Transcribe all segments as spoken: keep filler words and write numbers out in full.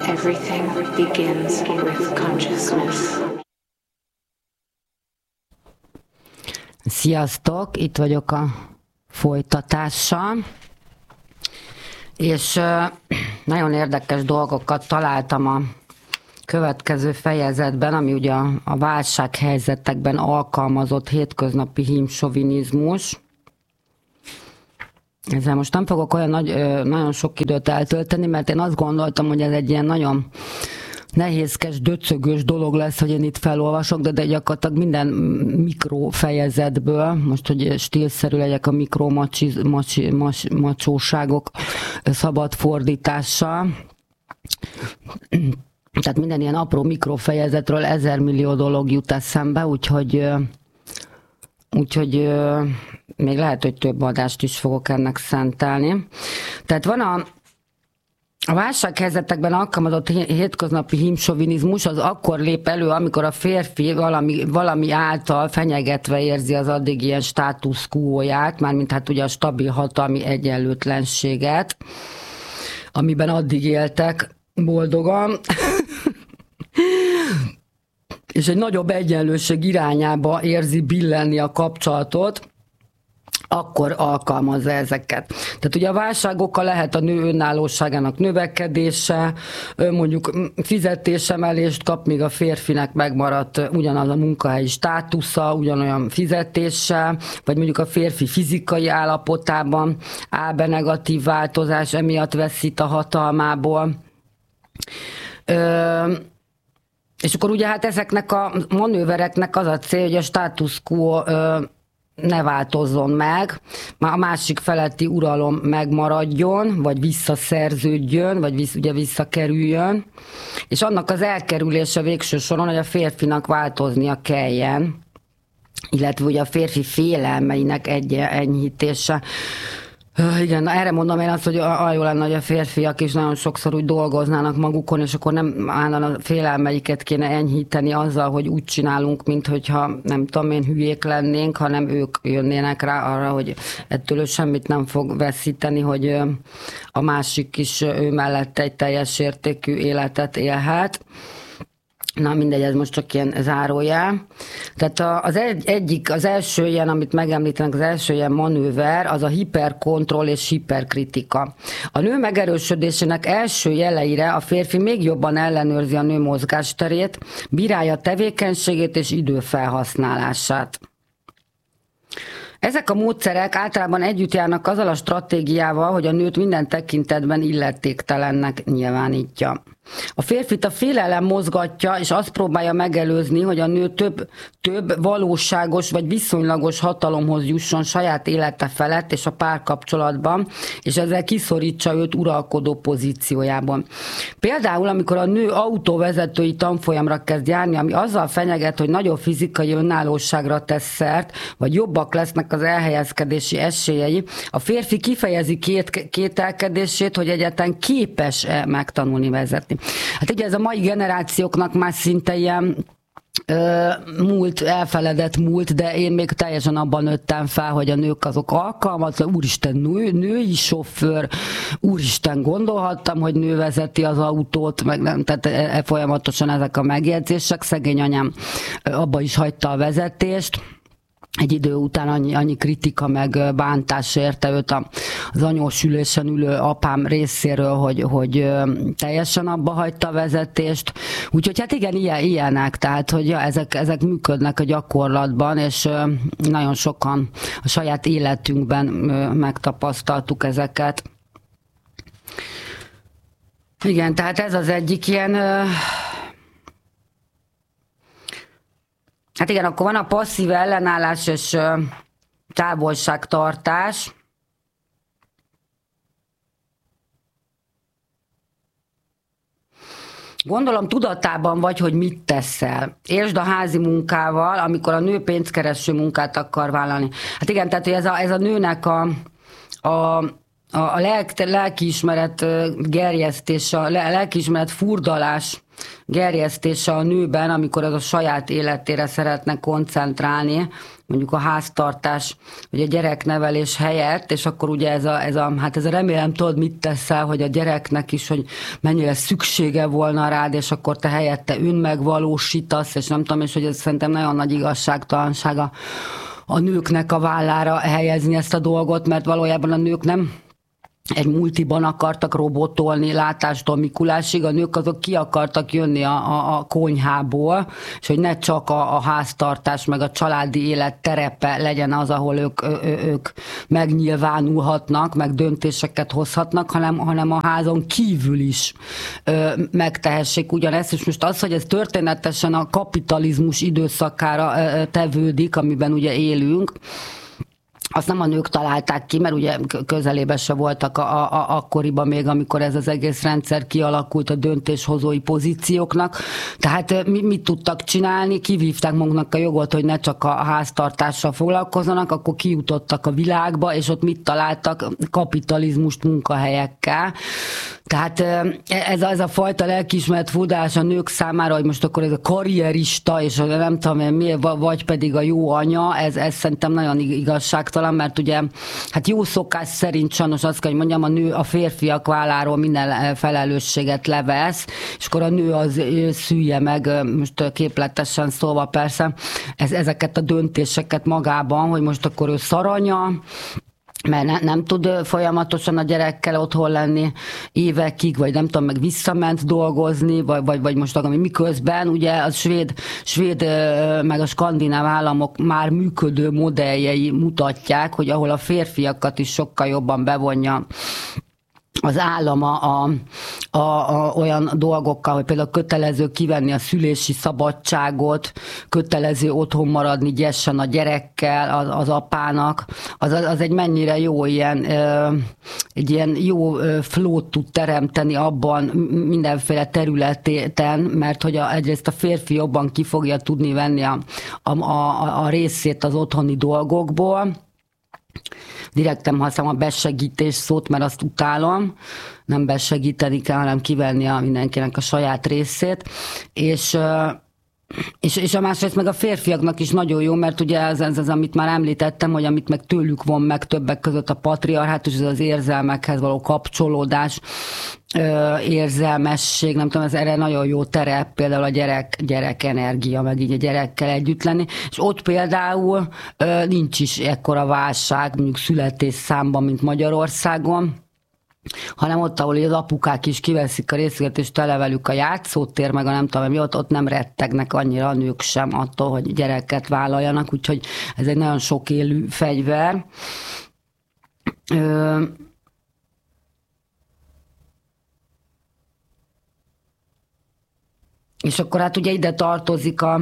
Everything begins with consciousness. Sziasztok, itt vagyok a folytatással, és nagyon érdekes dolgokat találtam a következő fejezetben, ami ugye a, a válsághelyzetekben alkalmazott hétköznapi hímsovinizmus. Ezzel most nem fogok olyan nagy, nagyon sok időt eltölteni, mert én azt gondoltam, hogy ez egy ilyen nagyon nehézkes, döcögős dolog lesz, hogy én itt felolvasok, de, de gyakorlatilag minden mikrofejezetből, most, hogy stílszerű legyek a mikromacsóságok szabad fordítása, tehát minden ilyen apró mikrofejezetről ezer millió dolog jut eszembe, úgyhogy, úgyhogy még lehet, hogy több adást is fogok ennek szentelni. Tehát van a A válsághelyzetekben alkalmazott hétköznapi hímsovinizmus az akkor lép elő, amikor a férfi valami, valami által fenyegetve érzi az addig ilyen status quo-ját, mármint hát ugye a stabil hatalmi egyenlőtlenséget, amiben addig éltek boldogan, és egy nagyobb egyenlőség irányába érzi billenni a kapcsolatot, akkor alkalmazza ezeket. Tehát ugye a válságokkal lehet a nő önállóságának növekedése, mondjuk fizetésemelést kap, míg a férfinek megmaradt ugyanaz a munkahelyi státusza, ugyanolyan fizetéssel, vagy mondjuk a férfi fizikai állapotában áll be negatív változás, emiatt veszít a hatalmából. Ö, és akkor ugye hát ezeknek a manővereknek az a cél, hogy a status quo ö, ne változzon meg, már a másik feletti uralom megmaradjon, vagy visszaszerződjön, vagy vissz, ugye visszakerüljön, és annak az elkerülése végső soron, hogy a férfinak változnia kelljen, illetve ugye a férfi félelmeinek egy enyhítése. Igen, na erre mondom én azt, hogy a, jó lenne, hogy a férfiak is nagyon sokszor úgy dolgoznának magukon, és akkor nem állna a félelmeiket kéne enyhíteni azzal, hogy úgy csinálunk, mint hogyha nem tudom én hülyék lennénk, hanem ők jönnének rá arra, hogy ettől ő semmit nem fog veszíteni, hogy a másik is ő mellett egy teljes értékű életet élhet. Na mindegy, ez most csak ilyen zárójel. Tehát az egy, egyik, az első ilyen, amit megemlítenek, az első ilyen manőver, az a hiperkontroll és hiperkritika. A nő megerősödésének első jeleire a férfi még jobban ellenőrzi a nő mozgásterét, bírálja tevékenységét és időfelhasználását. Ezek a módszerek általában együtt járnak azzal a stratégiával, hogy a nőt minden tekintetben illetéktelennek nyilvánítja. A férfit a félelem mozgatja, és azt próbálja megelőzni, hogy a nő több, több valóságos vagy viszonylagos hatalomhoz jusson saját élete felett és a párkapcsolatban, és ezzel kiszorítsa őt uralkodó pozíciójában. Például, amikor a nő autóvezetői tanfolyamra kezd járni, ami azzal fenyeget, hogy nagyobb fizikai önállóságra tesz szert, vagy jobbak lesznek az elhelyezkedési esélyei, a férfi kifejezi két, kételkedését, hogy egyáltalán képes-e megtanulni vezetni. Hát ugye ez a mai generációknak már szinte ilyen ö, múlt, elfeledett múlt, de én még teljesen abban nőttem fel, hogy a nők azok alkalmatlan, úristen, nő, női sofőr, úristen, gondolhattam, hogy nő vezeti az autót, meg nem, tehát e, e, folyamatosan ezek a megjegyzések, szegény anyám abba is hagyta a vezetést. Egy idő után annyi, annyi kritika meg bántás érte őt az anyósülésen ülő apám részéről, hogy, hogy teljesen abba hagyta a vezetést. Úgyhogy hát igen, ilyen, ilyenek, tehát hogy ja, ezek, ezek működnek a gyakorlatban, és nagyon sokan a saját életünkben megtapasztaltuk ezeket. Igen, tehát ez az egyik ilyen... Hát igen, akkor van a passzív ellenállás és távolságtartás. Gondolom tudatában vagy, hogy mit teszel. Értsd a házi munkával, amikor a nő pénzkereső munkát akar vállalni. Hát igen, tehát ez a, ez a nőnek a, a, a lelk, lelkiismeret gerjesztés, a lelkiismeret furdalás gerjesztése a nőben, amikor az a saját életére szeretne koncentrálni, mondjuk a háztartás, vagy a gyereknevelés helyett, és akkor ugye ez a, ez a, hát ez a remélem tudod, mit teszel, hogy a gyereknek is, hogy mennyire szüksége volna rád, és akkor te helyette önmegvalósítasz, és nem tudom, és hogy ez szerintem nagyon nagy igazságtalansága a nőknek a vállára helyezni ezt a dolgot, mert valójában a nők nem egy multiban akartak robotolni látástól Mikulásig, a nők azok ki akartak jönni a, a, a konyhából, és hogy ne csak a, a háztartás meg a családi élet terepe legyen az, ahol ők, ő, ők megnyilvánulhatnak, meg döntéseket hozhatnak, hanem, hanem a házon kívül is ö, megtehessék ugyanezt, és most az, hogy ez történetesen a kapitalizmus időszakára ö, tevődik, amiben ugye élünk, azt nem a nők találták ki, mert ugye közelében se voltak a, a, akkoriban még, amikor ez az egész rendszer kialakult a döntéshozói pozícióknak. Tehát mit, mit tudtak csinálni? Kivívták maguknak a jogot, hogy ne csak a háztartással foglalkozzanak, akkor kijutottak a világba, és ott mit találtak? Kapitalizmust munkahelyekkel. Tehát ez a, ez a fajta lelkiismeret furdalás a nők számára, hogy most akkor ez a karrierista, és nem tudom én mi, vagy pedig a jó anya, ez, ez szerintem nagyon igazságtalan, mert ugye hát jó szokás szerint sajnos azt kell, hogy mondjam, a nő a férfiak válláról minden felelősséget levesz, és akkor a nő az szülje meg, most képletesen szólva persze, ez, ezeket a döntéseket magában, hogy most akkor ő szaranya, mert ne, nem tud folyamatosan a gyerekkel otthon lenni évekig, vagy nem tudom, meg visszament dolgozni, vagy, vagy, vagy most akkor miközben ugye a svéd, svéd meg a skandináv államok már működő modelljei mutatják, hogy ahol a férfiakat is sokkal jobban bevonja az állam a, a, a, a, olyan dolgokkal, hogy például kötelező kivenni a szülési szabadságot, kötelező otthon maradni gyessen a gyerekkel, az, az apának, az, az egy mennyire jó ilyen, egy ilyen jó flót tud teremteni abban mindenféle területen, mert hogy a, egyrészt a férfi jobban ki fogja tudni venni a, a, a, a részét az otthoni dolgokból. Direkt nem használom a besegítés szót, mert azt utálom. Nem besegíteni kell, hanem kivenni a mindenkinek a saját részét. És, és, és a másrészt meg a férfiaknak is nagyon jó, mert ugye ez, ez az, amit már említettem, hogy amit meg tőlük von meg többek között a patriarhátus, ez az érzelmekhez való kapcsolódás, érzelmesség, nem tudom, ez erre nagyon jó terep, például a gyerek, gyerek energia, meg így a gyerekkel együtt lenni, és ott például nincs is ekkora válság, mondjuk születésszámban, mint Magyarországon, hanem ott, ahol az apukák is kiveszik a részüket, és tele velük a játszótér, meg a nem tudom, mi ott, ott nem rettegnek annyira a nők sem attól, hogy gyereket vállaljanak, úgyhogy ez egy nagyon sok élő fegyver. Ö, És akkor hát ugye ide tartozik a,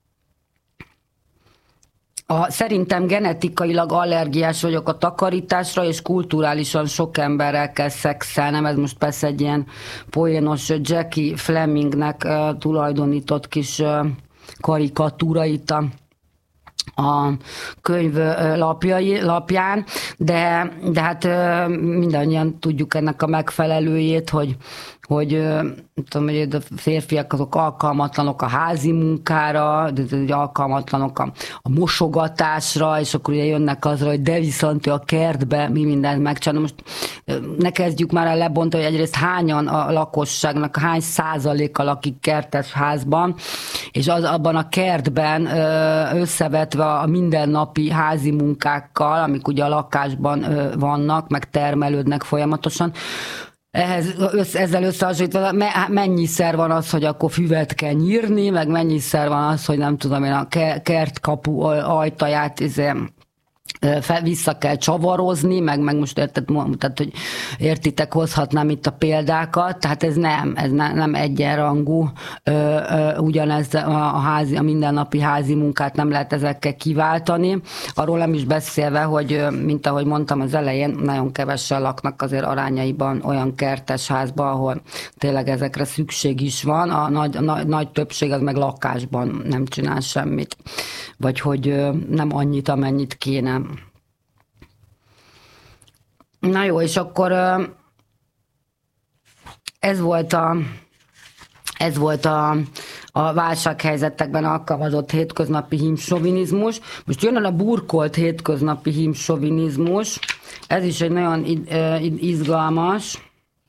a szerintem genetikailag allergiás vagyok a takarításra, és kulturálisan sok emberrel kell szexelnem. Ez most persze egy ilyen poénos Jackie Flemingnek uh, tulajdonított kis uh, karikatúra itt a a könyv lapjai, lapján, de, de hát mindannyian tudjuk ennek a megfelelőjét, hogy, hogy, tudom, hogy a férfiak azok alkalmatlanok a házi munkára, de alkalmatlanok a, a mosogatásra, és akkor ugye jönnek azra, hogy de viszont ő a kertbe mi mindent megcsinál. Most ne kezdjük már el lebontani, hogy egyrészt hányan a lakosságnak, hány százaléka lakik kertes házban, és az abban a kertben összevetve a mindennapi házi munkákkal, amik ugye a lakásban vannak, meg termelődnek folyamatosan, ehhez, ezzel összehasonlítva mennyiszer van az, hogy akkor füvet kell nyírni, meg mennyiszer van az, hogy nem tudom én a kertkapu ajtaját vissza kell csavarozni, meg, meg most érted, tehát, hogy értitek, hozhatnám itt a példákat, tehát ez nem, ez ne, nem egyenrangú, ö, ö, ugyanez a, házi, a mindennapi házi munkát nem lehet ezekkel kiváltani. Arról nem is beszélve, hogy mint ahogy mondtam az elején, nagyon kevesen laknak azért arányaiban olyan kertes házban, ahol tényleg ezekre szükség is van. A nagy, a nagy, nagy többség az meg lakásban nem csinál semmit, vagy hogy nem annyit, amennyit kéne. Na jó, és akkor ez volt a, Ez volt a, a válsághelyzetekben alkalmazott hétköznapi hímsovinizmus. Most jön a burkolt hétköznapi hímsovinizmus. Ez is egy nagyon izgalmas.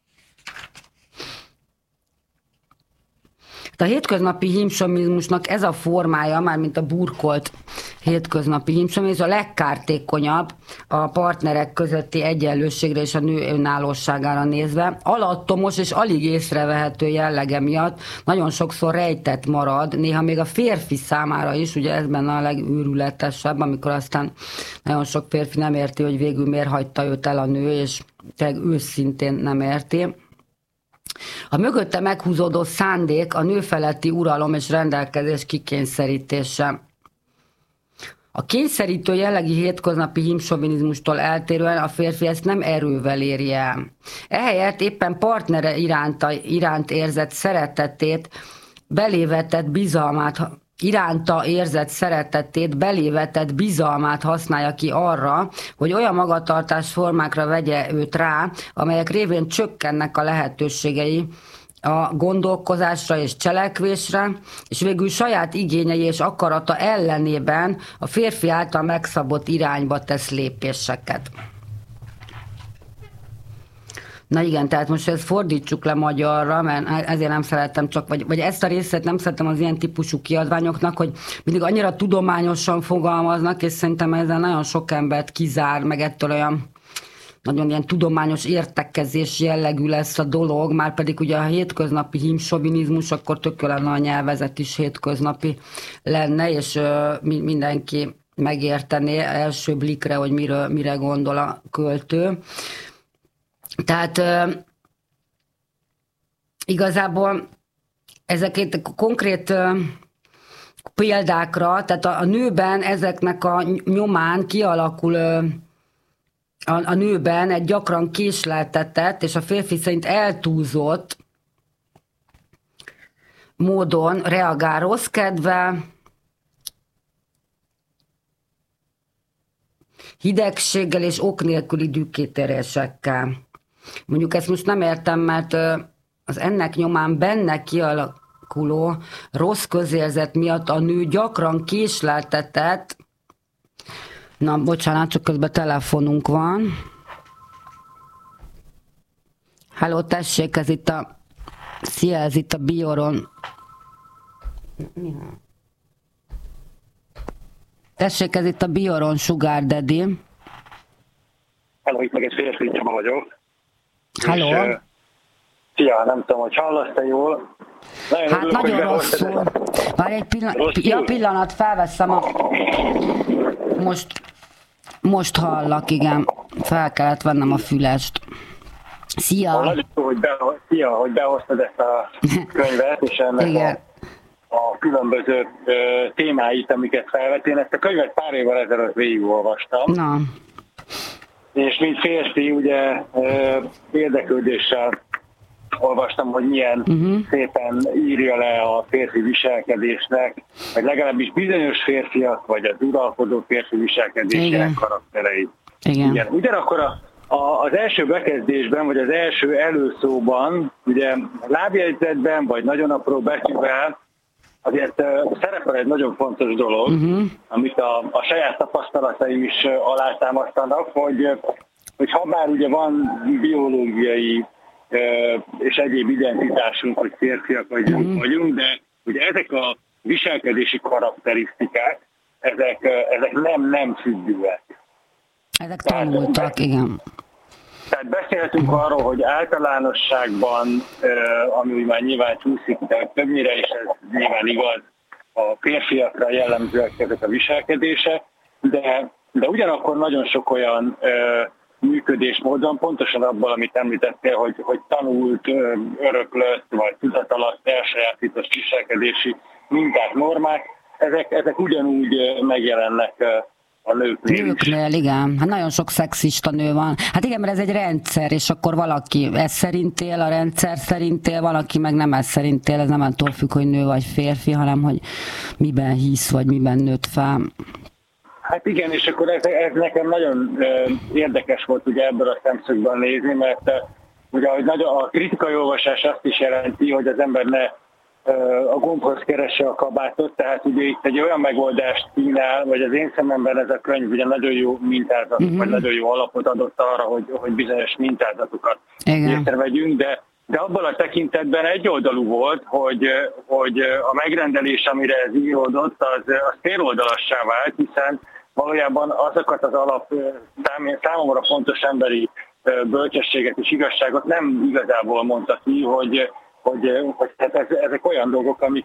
A hétköznapi hímsovinizmusnak ez a formája, mármint a burkolt hétköznapi hímsovinizmus, a legkártékonyabb a partnerek közötti egyenlőségre és a nő önállóságára nézve. Alattomos és alig észrevehető jellege miatt nagyon sokszor rejtett marad, néha még a férfi számára is, ugye ez benne a legőrületesebb, amikor aztán nagyon sok férfi nem érti, hogy végül miért hagyta őt el a nő, és tényleg őszintén nem érti. A mögötte meghúzódó szándék a nő feletti uralom és rendelkezés kikényszerítése. A kényszerítő jellegi hétköznapi hímsovinizmustól eltérően a férfi ezt nem erővel éri el. Ehelyett éppen partnere iránta, iránt érzett szeretetét, belévetett bizalmát, iránta érzett szeretetét, belévetett bizalmát használja ki arra, hogy olyan magatartás formákra vegye őt rá, amelyek révén csökkennek a lehetőségei a gondolkozásra és cselekvésre, és végül saját igényei és akarata ellenében a férfi által megszabott irányba tesz lépéseket. Na igen, tehát most ezt fordítsuk le magyarra, mert ezért nem szeretem csak, vagy, vagy ezt a részét nem szeretem az ilyen típusú kiadványoknak, hogy mindig annyira tudományosan fogalmaznak, és szerintem ezzel nagyon sok embert kizár, meg ettől olyan nagyon ilyen tudományos értekezés jellegű lesz a dolog, már pedig ugye a hétköznapi hímsovinizmus, akkor tök lenne a nyelvezet is hétköznapi lenne, és uh, mindenki megértené első blikre, hogy miről, mire gondol a költő. Tehát uh, igazából ezeket konkrét uh, példákra, tehát a, a nőben ezeknek a nyomán kialakul uh, a, a nőben egy gyakran késleltetett és a férfi szerint eltúlzott módon reagál rossz kedve, hidegséggel és ok nélküli dühkétérésekkel. Mondjuk ezt most nem értem, mert az ennek nyomán benne kialakuló rossz közérzet miatt a nő gyakran késleltetett. Na, bocsánat, csak közben telefonunk van. Halló, tessék, ez itt a... Szia, ez itt a Bioron. Tessék, ez itt a Bioron Sugar Daddy. Halló, itt meg egy férfi, Csaba vagyok. Halló. És, uh, szia, nem tudom, hogy hallasz-e jól. Nagyon hát örülök, nagyon rosszul. Várj egy pillanat, ja, pillanat, felveszem a... Most, most hallak, igen. Fel kellett vennem a fülest. Szia! Nagyon jó, hogy, be, szia, hogy behoztad ezt a könyvet, és ennek a, a különböző uh, témáit, amiket felvet. Én ezt a könyvet pár évvel ezelőtt végigolvastam. Na. És mint férfi, ugye uh, érdeklődéssel olvastam, hogy milyen uh-huh. szépen írja le a férfi viselkedésnek, vagy legalábbis bizonyos férfiak, vagy az uralkodó férfi viselkedésének karaktereit. Igen. Igen. Ugyanakkor a, a, az első bekezdésben, vagy az első előszóban, ugye lábjegyzetben, vagy nagyon apró betűvel, azért uh, szerepel egy nagyon fontos dolog, uh-huh. amit a, a saját tapasztalataim is uh, alátámasztanak, hogy, uh, hogy ha bár ugye van biológiai és egyéb identitásunk, hogy férfiak vagy mm. vagyunk, de ugye ezek a viselkedési karakterisztikák, ezek, ezek nem, nem függőek. Ezek tanultak, tehát, igen. Tehát beszéltünk mm. arról, hogy általánosságban, ami úgy már nyilván csúszik, de többnyire, és ez nyilván igaz, a férfiakra jellemzőek ezek a viselkedése, de, de ugyanakkor nagyon sok olyan működésmódon, pontosan abban, amit említettél, hogy, hogy tanult, öröklött, vagy tudatalatt elsajátított viselkedési minták, normák, ezek, ezek ugyanúgy megjelennek a nőknél is. Nőknél, igen. Hát nagyon sok szexista nő van. Hát igen, mert ez egy rendszer, és akkor valaki ez szerint él, a rendszer szerint él, valaki meg nem ez szerint él, ez nem attól függ, hogy nő vagy férfi, hanem hogy miben hisz, vagy miben nőtt fel. Hát igen, és akkor ez, ez nekem nagyon uh, érdekes volt ugye ebből a szemszögből nézni, mert uh, ugye hogy nagyon, a kritikai olvasás azt is jelenti, hogy az ember ne a gombhoz keresse a kabátot, tehát ugye itt egy olyan megoldást kínál, vagy az én szememben ez a könyv ugye nagyon jó mintázatot, mm-hmm. vagy nagyon jó alapot adott arra, hogy, hogy bizonyos mintázatokat észrevegyünk, de, de abban a tekintetben egyoldalú volt, hogy, hogy a megrendelés, amire ez íródott, az, az féloldalassá vált, hiszen valójában azokat az alap számomra fontos emberi bölcsességet és igazságot nem igazából mondta ki, hogy hogy, hogy hát ezek olyan dolgok, amik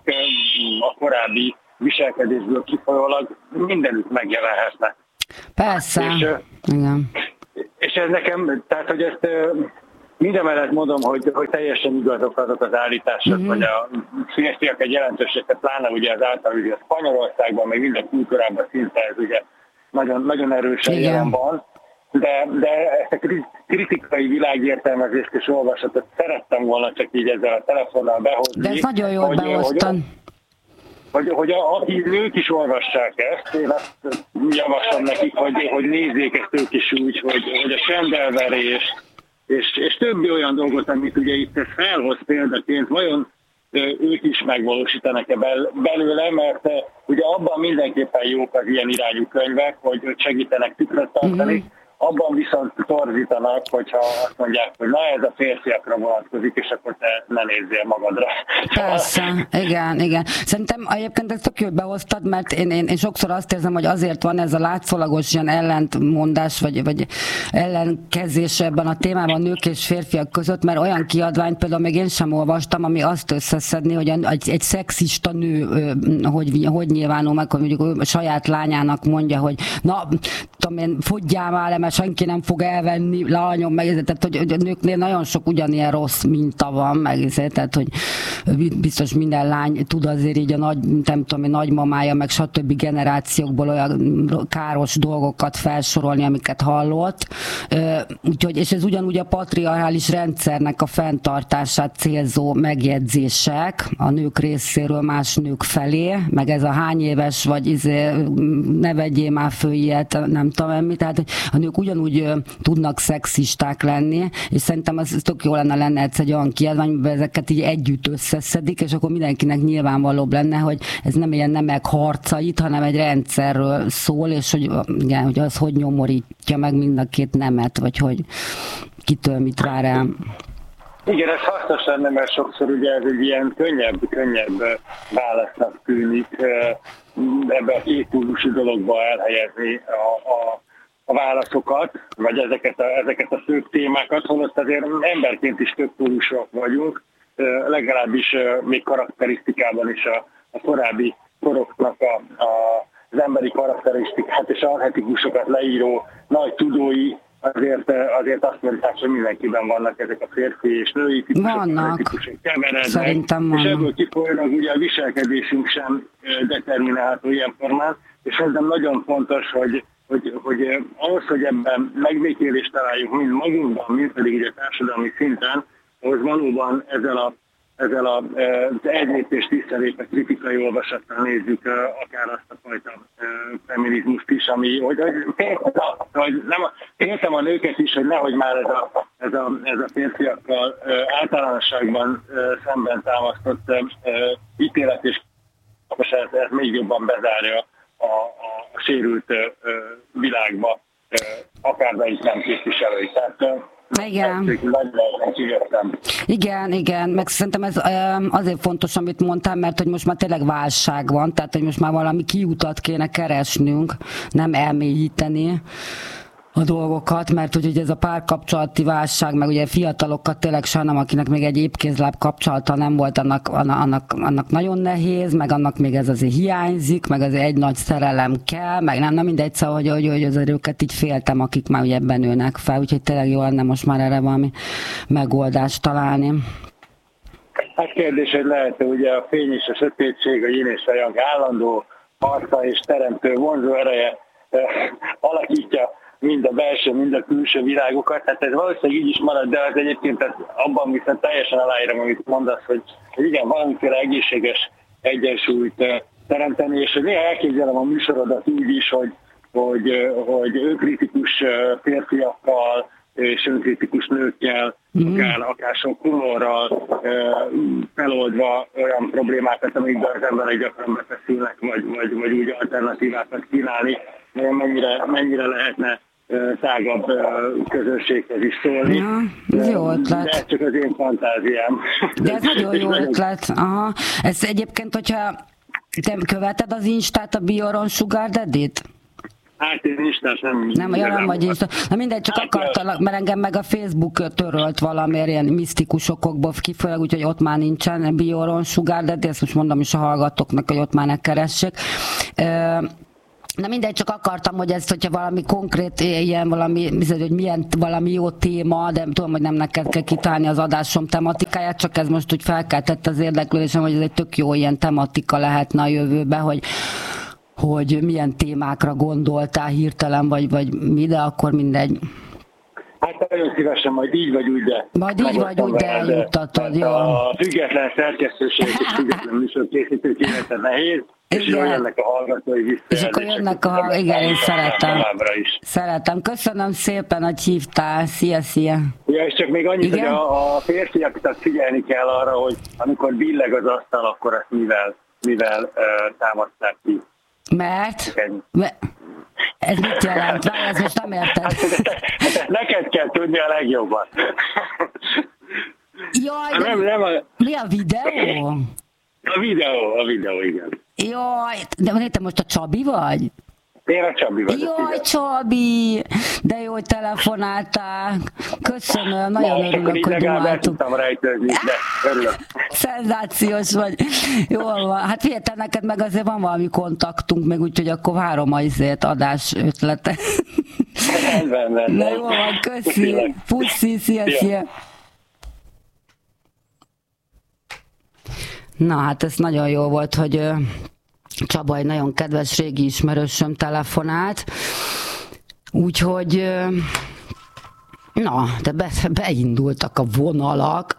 a korábbi viselkedésből kifolyólag mindenütt megjelenhetnek. Persze. És, igen. és ez nekem, tehát hogy ezt mindemellett mondom, hogy, hogy teljesen igazok azok az állítások, mm-hmm. hogy a férfiak egy jelentőséget, pláne ugye az által ugye a Spanyolországban, meg minden kultúrában szinte ez ugye nagyon, nagyon erősen jelen van. De, de ezt a kritikai világértelmezést és olvasatot szerettem volna csak így ezzel a telefonnal behozni. De ez nagyon jól hogy, behoztan. Hogy, hogy, hogy a, akik nők is olvassák ezt, én azt javaslom nekik, hogy, hogy nézzék ezt ők is úgy, hogy, hogy a csendelverés és, és többi olyan dolgot, amit ugye itt felhoz példaként, vajon ők is megvalósítanak-e belőle, mert ugye abban mindenképpen jók az ilyen irányú könyvek, hogy segítenek tükröt tartani, mm-hmm. abban viszont torzítanak, hogyha azt mondják, hogy na ez a férfiakra vonatkozik, és akkor te ne nézzél magadra. Persze, igen, igen. Szerintem egyébként ezt tök jól behoztad, mert én, én, én sokszor azt érzem, hogy azért van ez a látszólagos ilyen ellentmondás, vagy, vagy ellenkezés ebben a témában nők és férfiak között, mert olyan kiadványt például még én sem olvastam, ami azt összeszedni, hogy egy, egy szexista nő hogy, hogy nyilvánul meg, hogy mondjuk a saját lányának mondja, hogy na, tudom én, fogyjál már le, mert senki nem fog elvenni, lányom, meg, tehát hogy, hogy a nőknél nagyon sok ugyanilyen rossz minta van, meg tehát, hogy biztos minden lány tud azért így a nagy, nem tudom, nagymamája, meg stb. Generációkból olyan káros dolgokat felsorolni, amiket hallott. Úgyhogy, és ez ugyanúgy a patriarchális rendszernek a fenntartását célzó megjegyzések a nők részéről más nők felé, meg ez a hány éves, vagy izé, ne vegyél már föl ilyet, nem tudom mi, tehát a nők ugyanúgy tudnak szexisták lenni, és szerintem az tök jó lenne, lenne egyszer egy olyan kiadvány, amiben ezeket így együtt összeszedik, és akkor mindenkinek nyilvánvalóbb lenne, hogy ez nem ilyen nemek harcait, hanem egy rendszerről szól, és hogy, igen, hogy az hogy nyomorítja meg mind a két nemet, vagy hogy kitől mit vár el. Igen, ez hasznos lenne, mert sokszor ugye ez egy ilyen könnyebb, könnyebb válasznak tűnik ebbe a két pólusú dologba elhelyezni a, a a válaszokat, vagy ezeket a, ezeket a fő témákat, holott azért emberként is több pólusok vagyunk, legalábbis még karakterisztikában is a, a korábbi koroknak a, a, az emberi karakterisztikát és archetikusokat leíró nagy tudói azért, azért azt mondták, hogy mindenkiben vannak ezek a férfi és női típusok, típusok keverednek, és ebből kifolyólag ugye a viselkedésünk sem determinálható ilyen formán, és szerintem nagyon fontos, hogy Hogy, hogy ahhoz, hogy ebben megbékélést találjuk mind magunkban, mind pedig így a társadalmi szinten, ahhoz valóban ezzel a, ezzel a, az egy lépést visszalépve kritikai olvasattal nézzük akár azt a fajta feminizmust is, ami, hogy, hogy, hogy nem, értem a nőket is, hogy nehogy már ez a, ez a, ez a férfiakkal általánosságban szemben támasztott ítélet és most ez, ez még jobban bezárja A, a, a sérült uh, világba uh, akármelyik nem képviselői. Tehát uh, igen. Igen, igen, meg szerintem ez azért fontos, amit mondtam, mert hogy most már tényleg válság van, tehát hogy most már valami kiutat kéne keresnünk, nem elmélyíteni a dolgokat, mert hogy ez a párkapcsolati válság, meg ugye fiatalokat tényleg sajnálom, akinek még egy épkézláb kapcsolata nem volt, annak, annak, annak nagyon nehéz, meg annak még ez azért hiányzik, meg azért egy nagy szerelem kell, meg nem, nem mindegy, szóval, hogy, hogy, hogy azért őket így féltem, akik már ugye ebben nőnek fel, úgyhogy tényleg jó lenne most már erre valami megoldást találni. Hát kérdés, hogy lehet, ugye a fény és a sötétség, a yin és a yang állandó harca és teremtő vonzó ereje eh, alakítja mind a belső, mind a külső világokat, tehát ez valószínűleg így is marad, de az egyébként ez abban viszont teljesen aláírom, amit mondasz, hogy, hogy igen, valamiféle egészséges egyensúlyt teremteni, és hogy néha elképzelem a műsorodat úgy is, hogy, hogy, hogy önkritikus férfiakkal, és önkritikus nőkkel, mm. akár, akár sok humorral feloldva olyan problémákat, amikben az emberek gyakran befeszülnek, vagy, vagy, vagy úgy alternatívákat kínálni, mennyire, mennyire lehetne tágabb közösséghez is szólni. Ja, ez jó ötlet. De ez csak az én fantáziám. De ez nagyon jó ötlet. Aha. Ez egyébként, hogyha te követed az Instát, a Bioron Sugar Daddy-t? Hát én Instát nem... Nem, olyan nem vagy Insta. Na mindegy, csak hát, akartalak, mert engem meg a Facebook törölt valamiért ilyen misztikus okokból kifolyólag, úgyhogy ott már nincsen Bioron Sugar Daddy, ezt most mondom is a hallgatóknak, hogy ott már ne keressék. Na mindegy, csak akartam, hogy ezt, hogyha valami konkrét ilyen, valami, hogy milyen valami jó téma, de tudom, hogy nem neked kell kitálni az adásom tematikáját, csak ez most úgy felkeltett az érdeklődésem, hogy ez egy tök jó ilyen tematika lehetne a jövőben, hogy hogy milyen témákra gondoltál hirtelen, vagy, vagy mi, de akkor mindegy. Hát nagyon szívesen, majd így vagy úgy, de... Majd így vagy úgy, de eljuttatod, jó. A független szerkesztőség és független műsorkészítő kivetett nehéz, és jól jönnek a hallgatói visszajelzések. És akkor jönnek a... Igen, én szeretem. Szeretem. Köszönöm szépen, hogy hívtál. Szia, szia. Ja, és csak még annyit, igen? hogy a, a férfiakat figyelni kell arra, hogy amikor billeg az asztal, akkor azt mivel, mivel uh, támaszták ki. Mert? Mert... Ez mit jelent? Várj, ezt most nem érted. Neked kell tudni a legjobban. Jaj, nem, nem a... mi a videó? A videó, a videó, igen. Jaj, de te most a Csabi vagy? Én a Csabi vagyok. Jaj, igen. Csabi, de jó, hogy telefonáltál. Köszönöm, nagyon Na, örülök, hogy dumáltuk. Rejtőzni, de örülök. Szenzációs vagy. Jól van. Hát figyelj, neked meg azért van valami kontaktunk, meg úgyhogy akkor várom a izét adás ötlete. Rendben, rendben. Na jó van, köszi. Puszi, szia, szia. Na hát ez nagyon jó volt, hogy Csaba egy nagyon kedves régi ismerősöm telefonált, úgyhogy na, de be, beindultak a vonalak.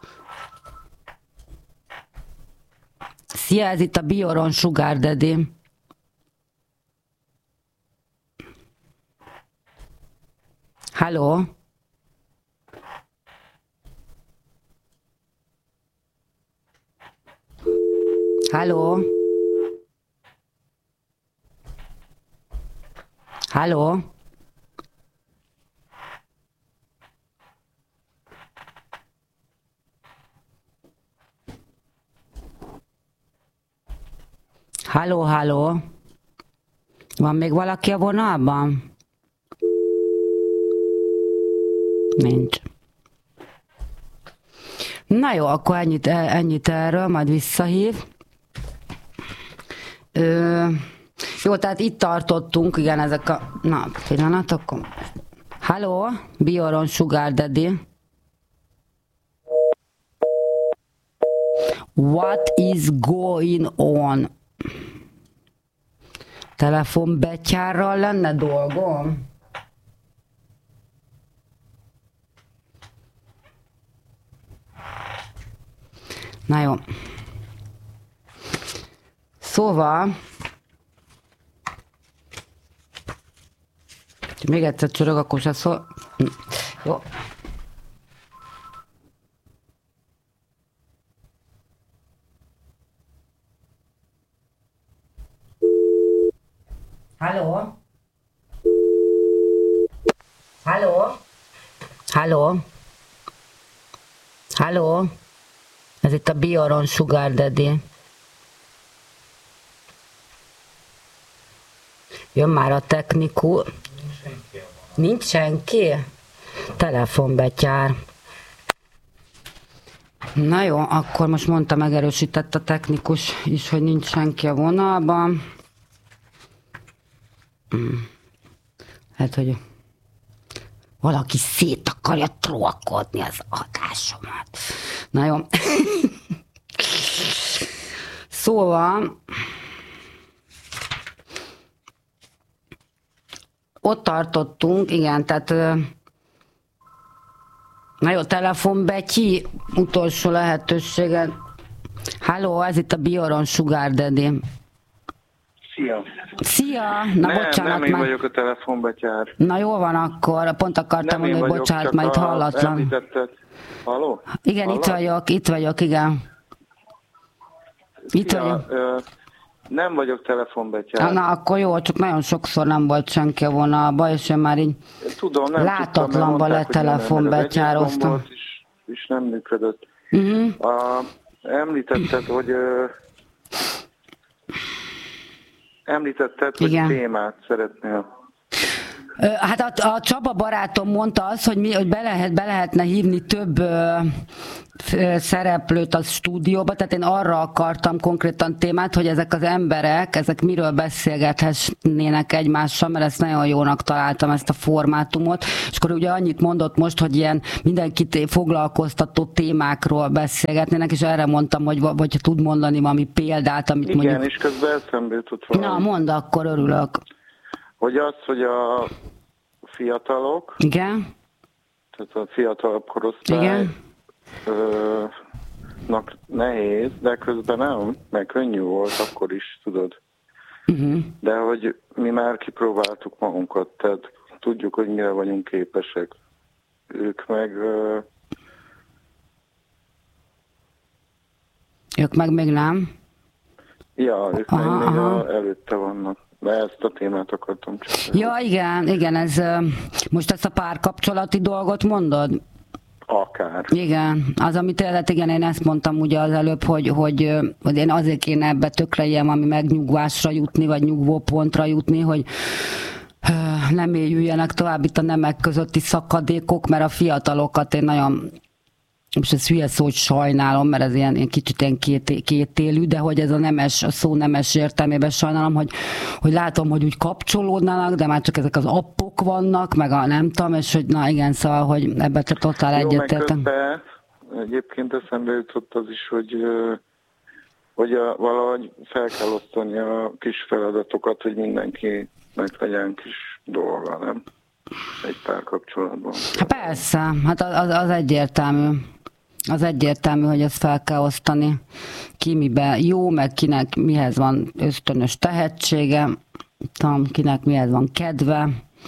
Szia, ez itt a Bioron Sugar Daddy. Halló? Halló? Halló? Halló, halló? Van még valaki a vonalban? Nincs. Na jó, akkor ennyit, ennyit erről, majd visszahív. Ö, jó, tehát itt tartottunk, igen, ezek a... Na, pillanat, akkor... Halló, Bioron Sugar Daddy. What is going on? Telefonbetyárral lenne dolgom? Na jó. Szóval, még egyszer csörög, akkor se szól. Jó. Halló? Halló? Halló? Halló? Ez itt a Bioron Sugar Daddy. Jön már a technikus. Nincs senki? Telefonbetyár. Na jó, akkor most mondta, megerősített a technikus is, hogy nincs senki a vonalban. Hát, hogy valaki szét akarja trollkodni az adásomat. Na jó. Szóval ott tartottunk, igen, tehát na jó, telefon Betty, utolsó lehetőségen. Halló, ez itt a Bioron Sugar Daddy. Szia! Szia! Na nem, bocsánat, nem én már... vagyok a telefonbetyár. Na jó van akkor, pont akartam mondani, hogy bocsánat, már itt hallatlan. Említetted. Halló? Igen, Hallod? itt vagyok, itt vagyok, igen. Itt Szia, vagyok. ö, nem vagyok telefonbetyár. Na akkor jó, csak nagyon sokszor nem volt senki a vonalba, és én már így Tudom, nem látatlanba letelefonbetyároztam. is, is nem működött. Uh-huh. A, említetted, hogy ö, említetted, hogy Igen. témát szeretnél. Ö, Hát a, a Csaba barátom mondta azt, hogy, mi, hogy be, lehet, be lehetne hívni több ö, ö, szereplőt a stúdióba, tehát én arra akartam konkrétan témát, hogy ezek az emberek, ezek miről beszélgethesnének egymással, mert ezt nagyon jónak találtam, ezt a formátumot, és akkor ugye annyit mondott most, hogy ilyen mindenkit foglalkoztató témákról beszélgetnének, és erre mondtam, hogy vagy tud mondani valami példát, amit Igen, mondjuk... és közben eszembe jutott valami. Na, mondd, akkor örülök. Hogy az, hogy a fiatalok, Igen? tehát a fiatalabb korosztály, Igen? Ö, nak nehéz, de közben nem, mert könnyű volt akkor is, tudod. Uh-huh. De hogy mi már kipróbáltuk magunkat, tehát tudjuk, hogy mire vagyunk képesek. Ők meg... Ö, Ők meg még nem. ja, ők Aha, meg még aha. a, előtte vannak. De ezt a témát akartam csak. Ja, igen, igen, ez ö, most ezt a párkapcsolati dolgot mondod? Akár. Igen, az, amit élet, igen, én ezt mondtam ugye az előbb, hogy, hogy, ö, hogy én azért kéne ebbe tökre ilyen ami megnyugvásra jutni, vagy nyugvópontra jutni, hogy ö, nem éljüljenek tovább itt a nemek közötti szakadékok, mert a fiatalokat én nagyon, most ez hülye szó, hogy sajnálom, mert ez ilyen, ilyen kicsit ilyen két, kétélű, de hogy ez a nemes, a szó nemes értelmében sajnálom, hogy, hogy látom, hogy úgy kapcsolódnának, de már csak ezek az appok vannak, meg a nem tudom, és hogy na igen, szóval, hogy ebben te totál Jó, meg egyetértek. közben egyébként eszembe jutott az is, hogy, ö, hogy a, valahogy fel kell osztani a kis feladatokat, hogy mindenkinek legyen kis dolga, nem? Egy párkapcsolatban. Hát persze, hát az, az egyértelmű. Az egyértelmű, hogy ezt fel kell osztani. Ki miben jó, meg kinek mihez van ösztönös tehetsége, tudom, kinek mihez van kedve.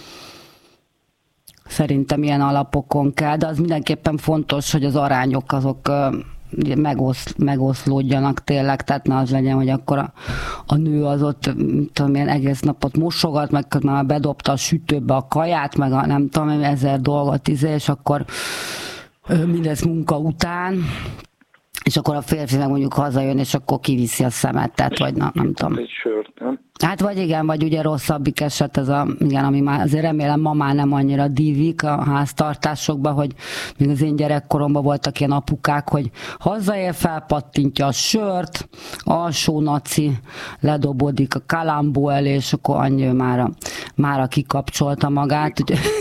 Szerintem ilyen alapokon kell, de az mindenképpen fontos, hogy az arányok azok megosz, megoszlódjanak tényleg, tehát ne az legyen, hogy akkor a, a nő az ott, tudom én, egész napot mosogat, meg már bedobta a sütőbe a kaját, meg a nem tudom, ezer dolgot izé, és akkor mindez munka után, és akkor a férfi meg mondjuk hazajön, és akkor kiviszi a szemet, tehát vagy na, nem tudom. Egy sört, nem? Hát vagy igen, vagy ugye rosszabbik eset ez a, igen, ami már azért remélem ma már nem annyira dívik a háztartásokban, hogy még az én gyerekkoromban voltak ilyen apukák, hogy hazaér, felpattintja a sört, alsó naci, ledobodik a kalambó elé, és akkor annyi mára, mára kikapcsolta magát.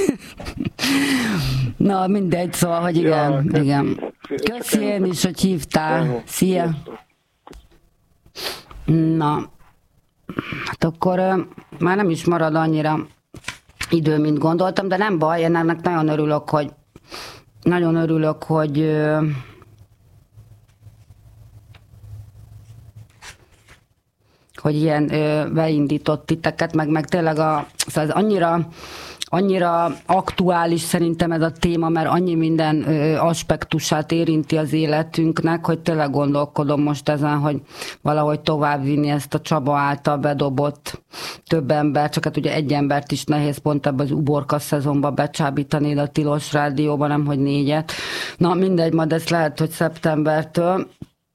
Na mindegy, szóval, hogy igen, Ja, köszi. igen. Köszi én is, hogy hívtál. Szia! Na, hát akkor ö, már nem is marad annyira idő, mint gondoltam, de nem baj, én ennek nagyon örülök, hogy nagyon örülök, hogy ö, hogy ilyen ö, beindított titeket, meg, meg tényleg a, szóval ez annyira annyira aktuális szerintem ez a téma, mert annyi minden ö, aspektusát érinti az életünknek, hogy tényleg gondolkodom most ezen, hogy valahogy továbbvinni ezt a Csaba által bedobott több ember, csak hát ugye egy embert is nehéz pont ebben az uborka szezonban becsábítani ide a Tilos Rádióban, nem hogy négyet. Na mindegy, majd ezt lehet, hogy szeptembertől.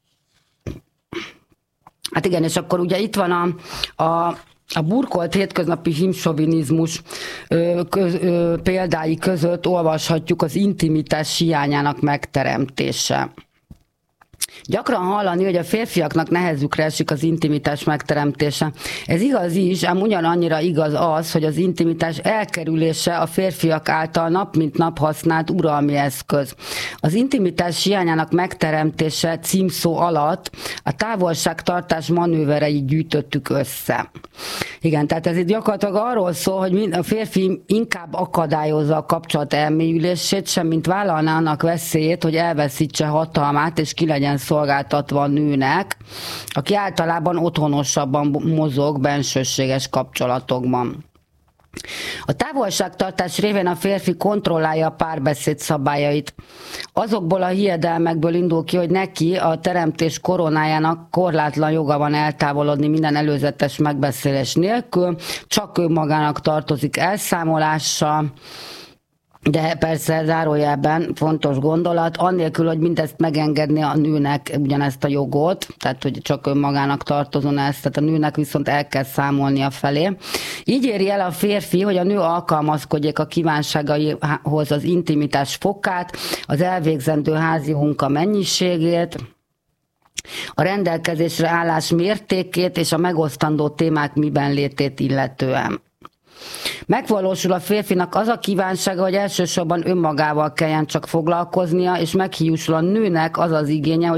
Hát igen, és akkor ugye itt van a, a A burkolt hétköznapi himsovinizmus ö, köz, ö, példái között olvashatjuk az intimitás hiányának megteremtése. Gyakran hallani, hogy a férfiaknak nehezükre esik az intimitás megteremtése. Ez igaz is, ám ugyanannyira igaz az, hogy az intimitás elkerülése a férfiak által nap mint nap használt uralmi eszköz. Az intimitás hiányának megteremtése címszó alatt a távolságtartás manővereit gyűjtöttük össze. Igen, tehát ez itt gyakorlatilag arról szól, hogy a férfi inkább akadályozza a kapcsolat elmélyülését, semmint vállalná annak veszélyét, hogy elveszítse hatalmát, és ki legyen legyen szolgáltatva a nőnek, aki általában otthonosabban mozog bensőséges kapcsolatokban. A távolságtartás révén a férfi kontrollálja a párbeszéd szabályait. Azokból a hiedelmekből indul ki, hogy neki a teremtés koronájának korlátlan joga van eltávolodni minden előzetes megbeszélés nélkül, csak ő magának tartozik elszámolással, de persze zárójelben fontos gondolat, annélkül, hogy mindezt megengedni a nőnek ugyanezt a jogot, tehát hogy csak önmagának tartozon ezt, tehát a nőnek viszont el kell számolnia felé. Így éri el a férfi, hogy a nő alkalmazkodjék a kívánságaihoz az intimitás fokát, az elvégzendő házi munka mennyiségét, a rendelkezésre állás mértékét és a megosztandó témák miben létét illetően. Megvalósul a férfinak az a kívánsága, hogy elsősorban önmagával kelljen csak foglalkoznia, és meghiúsul a nőnek az az igénye, hogy